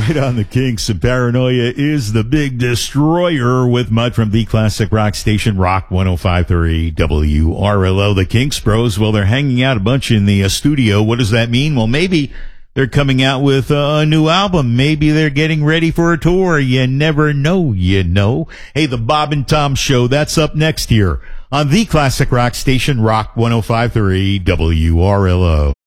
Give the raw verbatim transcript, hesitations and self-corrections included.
Tonight on The Kinks, Paranoia is the big destroyer with Mud from the classic rock station Rock one oh five point three W R L O. The Kinks Bros, well, they're hanging out a bunch in the uh, studio. What does that mean? Well, maybe they're coming out with uh, a new album. Maybe they're getting ready for a tour. You never know, you know. Hey, the Bob and Tom Show, that's up next here on the classic rock station Rock one oh five point three W R L O.